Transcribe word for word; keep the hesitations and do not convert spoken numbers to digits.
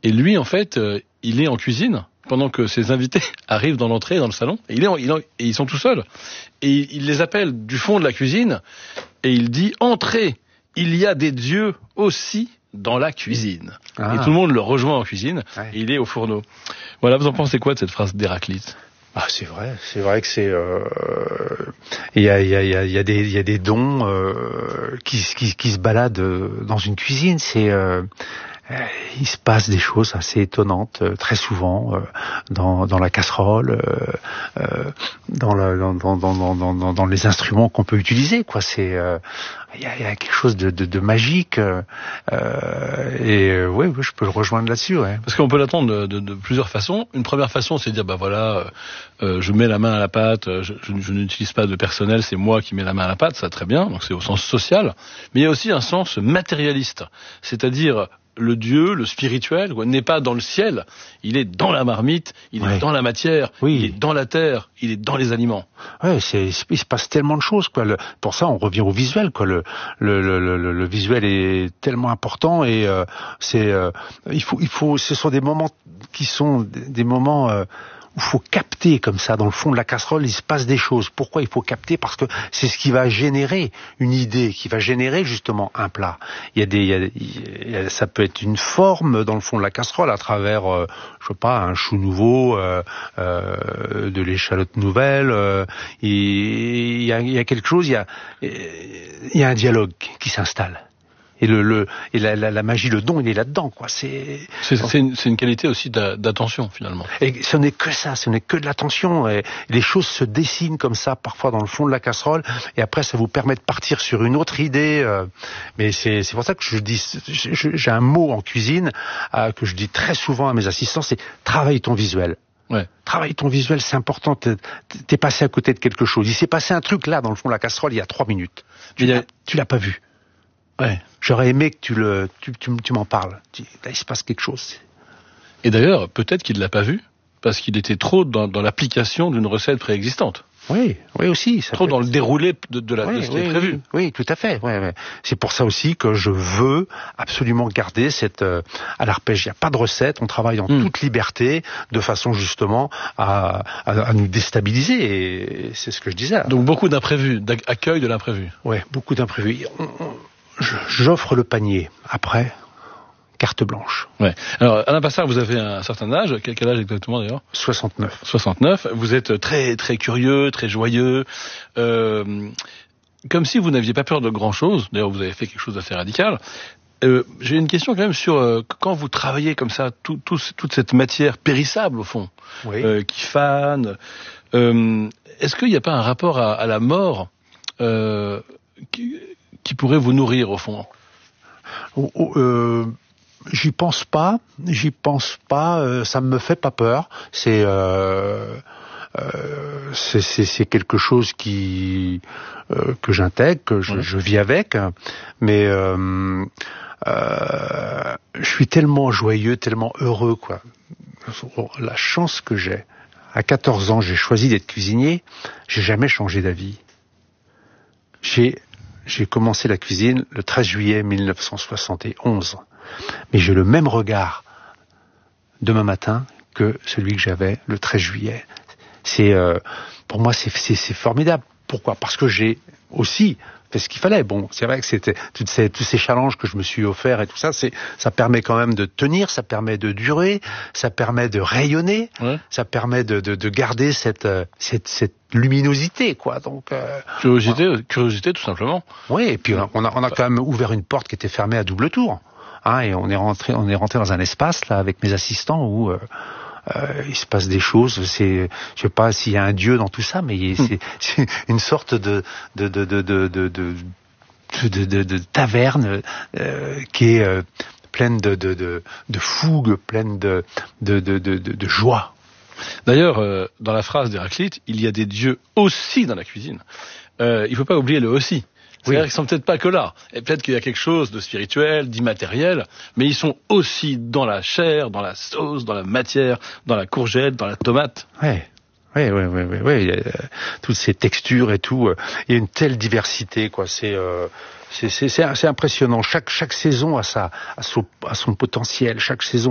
Et lui, en fait, euh, il est en cuisine pendant que ses invités arrivent dans l'entrée, dans le salon. Et, il est en, il est en, et ils sont tout seuls. Et il, il les appelle du fond de la cuisine et il dit « Entrez, il y a des dieux aussi dans la cuisine. Ah. » Et tout le monde le rejoint en cuisine. Ouais. Et il est au fourneau. Voilà, vous en pensez quoi de cette phrase d'Héraclite ? Ah, c'est vrai, c'est vrai que c'est euh, il y a il y a il y a il y a des il y a des dons euh, qui qui qui se baladent dans une cuisine, c'est euh, il se passe des choses assez étonnantes euh, très souvent euh, dans dans la casserole, euh, euh, dans, la, dans, dans dans dans dans les instruments qu'on peut utiliser, quoi. C'est euh, il y a, il y a quelque chose de de, de magique euh, et euh, ouais, ouais, je peux le rejoindre là-dessus. Ouais. Parce qu'on peut l'attendre de, de, de plusieurs façons. Une première façon, c'est de dire bah voilà, euh, je mets la main à la pâte, je, je, je n'utilise pas de personnel, c'est moi qui mets la main à la pâte, ça très bien. Donc c'est au sens social, mais il y a aussi un sens matérialiste, c'est-à-dire le Dieu, le spirituel, quoi, n'est pas dans le ciel, il est dans la marmite, il ouais. est dans la matière, oui. il est dans la terre, il est dans les aliments. Ouais, c'est, il se passe tellement de choses, quoi. Le, pour ça, on revient au visuel, quoi. Le, le, le, le, le visuel est tellement important et euh, c'est, euh, il faut, il faut, ce sont des moments qui sont des, des moments. Euh, où il faut capter comme ça, dans le fond de la casserole, il se passe des choses. Pourquoi il faut capter ? Parce que c'est ce qui va générer une idée, qui va générer justement un plat. Il y a des, il y a, il y a, ça peut être une forme dans le fond de la casserole à travers, euh, je sais pas, un chou nouveau, euh, euh, de l'échalote nouvelle. Euh, il, y a, il y a quelque chose, il y a, il y a un dialogue qui s'installe. Et le, le et la, la, la magie, le don, il est là-dedans, quoi. C'est c'est, c'est, une, c'est une qualité aussi d'attention finalement. Et ce n'est que ça, ce n'est que de l'attention. Et les choses se dessinent comme ça, parfois dans le fond de la casserole. Et après, ça vous permet de partir sur une autre idée. Euh, mais c'est, c'est pour ça que je dis, j'ai un mot en cuisine euh, que je dis très souvent à mes assistants, c'est travaille ton visuel. Ouais. Travaille ton visuel, c'est important. T'es, t'es passé à côté de quelque chose. Il s'est passé un truc là dans le fond de la casserole il y a trois minutes. Tu, l'as, a... tu l'as pas vu. Ouais. J'aurais aimé que tu le, tu, tu, tu m'en parles. Tu, là, il se passe quelque chose. Et d'ailleurs, peut-être qu'il l'a pas vu parce qu'il était trop dans, dans l'application d'une recette préexistante. Oui, oui aussi. Ça trop peut... dans le déroulé de, de, la, oui, de ce qui oui, est prévu. Oui, oui, tout à fait. Ouais, ouais. C'est pour ça aussi que je veux absolument garder cette euh, à l'arpège. Il n'y a pas de recette. On travaille en mmh. toute liberté, de façon justement à, à, à nous déstabiliser. Et c'est ce que je disais. Donc beaucoup d'imprévus, d'accueil de l'imprévu. Ouais, beaucoup d'imprévus. On, on, J'offre le panier. Après, carte blanche. Ouais. Alors, Alain Passard, vous avez un certain âge. Quel, quel âge exactement d'ailleurs ? soixante-neuf. soixante-neuf. Vous êtes très très curieux, très joyeux. Euh, comme si vous n'aviez pas peur de grand chose. D'ailleurs, vous avez fait quelque chose d'assez radical. Euh, j'ai une question quand même sur euh, quand vous travaillez comme ça, tout, tout, toute cette matière périssable au fond, oui. euh, qui fane. Euh, est-ce qu'il n'y a pas un rapport à, à la mort euh, qui, qui pourrait vous nourrir au fond ? oh, oh, euh, J'y pense pas, j'y pense pas. Euh, ça me fait pas peur. C'est euh, euh, c'est, c'est, c'est quelque chose qui euh, que j'intègre, que je, ouais. je vis avec. Mais euh, euh, je suis tellement joyeux, tellement heureux, quoi. La chance que j'ai. À quatorze ans, j'ai choisi d'être cuisinier. J'ai jamais changé d'avis. J'ai J'ai commencé la cuisine le treize juillet mille neuf cent soixante et onze. Mais j'ai le même regard demain matin que celui que j'avais le treize juillet. C'est, euh, pour moi, c'est, c'est, c'est formidable. Pourquoi ? Parce que j'ai aussi fait ce qu'il fallait. Bon, c'est vrai que c'était toutes ces, tous ces challenges que je me suis offert et tout ça, c'est, ça permet quand même de tenir, ça permet de durer, ça permet de rayonner, ouais. ça permet de, de, de garder cette, cette, cette luminosité, quoi. Donc euh, curiosité, voilà. curiosité tout simplement. Oui, et puis on a, on a quand même ouvert une porte qui était fermée à double tour, hein, et on est rentré, on est rentré dans un espace là avec mes assistants où euh, euh, il se passe des choses. C'est, je sais pas s'il y a un dieu dans tout ça, mais mmh. c'est, c'est une sorte de de de de de de, de, de, de, de taverne euh, qui est euh, pleine de de de de fougue, pleine de de de de, de, de joie. D'ailleurs, euh, dans la phrase d'Héraclite, il y a des dieux aussi dans la cuisine. Euh, il ne faut pas oublier le aussi. C'est-à-dire oui. qu'ils sont peut-être pas que là. Et peut-être qu'il y a quelque chose de spirituel, d'immatériel, mais ils sont aussi dans la chair, dans la sauce, dans la matière, dans la courgette, dans la tomate. Ouais. Oui, oui, oui, oui, oui. Euh, toutes ces textures et tout. Euh, il y a une telle diversité, quoi. C'est, euh, c'est, c'est, c'est, c'est impressionnant. Chaque, chaque saison a sa, a son, a son potentiel. Chaque saison